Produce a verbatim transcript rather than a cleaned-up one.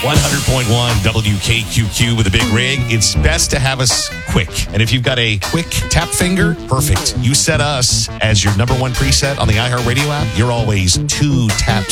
one hundred point one W K Q Q with a big rig. It's best to have us quick. And if you've got a quick tap finger, perfect. You set us as your number one preset on the iHeartRadio app. You're always two taps